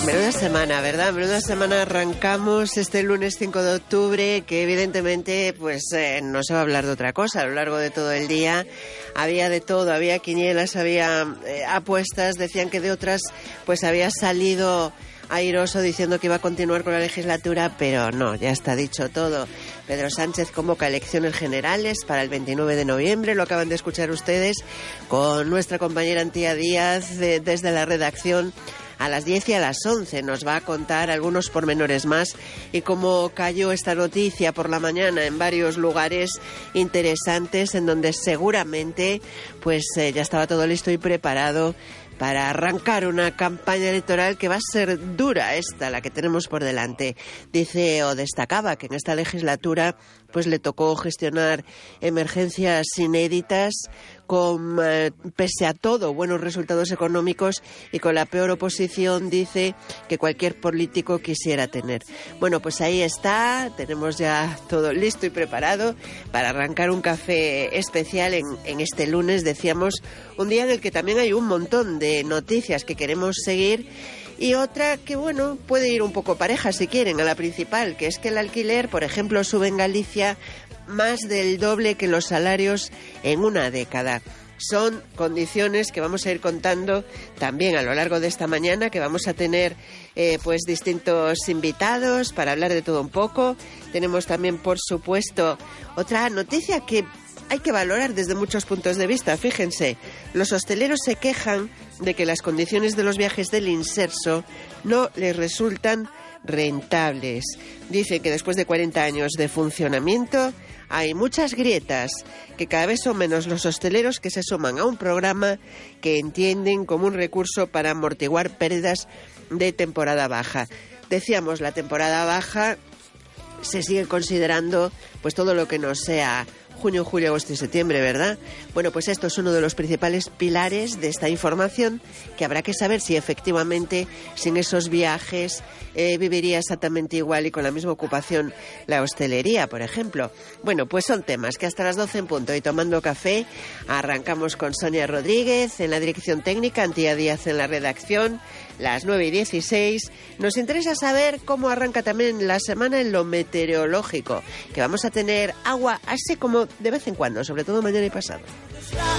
Menuda semana, ¿verdad? Menuda semana arrancamos este lunes 5 de octubre, que evidentemente pues no se va a hablar de otra cosa. A lo largo de todo el día había de todo, había quinielas, había apuestas, decían que de otras pues había salido airoso diciendo que iba a continuar con la legislatura, pero no, ya está dicho todo. Pedro Sánchez convoca elecciones generales para el 29 de noviembre, lo acaban de escuchar ustedes, con nuestra compañera Antía Díaz desde la redacción. A las 10 y a las 11 nos va a contar algunos pormenores más y cómo cayó esta noticia por la mañana en varios lugares interesantes en donde seguramente pues ya estaba todo listo y preparado para arrancar una campaña electoral que va a ser dura esta, la que tenemos por delante. Dice o destacaba que en esta legislatura pues le tocó gestionar emergencias inéditas con, pese a todo, buenos resultados económicos y con la peor oposición, dice, que cualquier político quisiera tener. Bueno, pues ahí está, tenemos ya todo listo y preparado para arrancar un café especial en este lunes, decíamos, un día en el que también hay un montón de noticias que queremos seguir. Y otra que, bueno, puede ir un poco pareja si quieren a la principal, que es que el alquiler, por ejemplo, sube en Galicia más del doble que los salarios en una década. Son condiciones que vamos a ir contando también a lo largo de esta mañana, que vamos a tener pues distintos invitados para hablar de todo un poco. Tenemos también, por supuesto, otra noticia que hay que valorar desde muchos puntos de vista. Fíjense, los hosteleros se quejan de que las condiciones de los viajes del inserso no les resultan rentables. Dicen que después de 40 años de funcionamiento hay muchas grietas, que cada vez son menos los hosteleros que se suman a un programa que entienden como un recurso para amortiguar pérdidas de temporada baja. Decíamos, la temporada baja se sigue considerando pues todo lo que no sea junio, julio, agosto y septiembre, ¿verdad? Bueno, pues esto es uno de los principales pilares de esta información, que habrá que saber si efectivamente sin esos viajes viviría exactamente igual y con la misma ocupación la hostelería, por ejemplo. Bueno, pues son temas que hasta las 12 en punto y tomando café arrancamos con Sonia Rodríguez en la dirección técnica, Antía Díaz en la redacción, las 9:16. Nos interesa saber cómo arranca también la semana en lo meteorológico, que vamos a tener agua así como de vez en cuando, sobre todo mañana y pasado.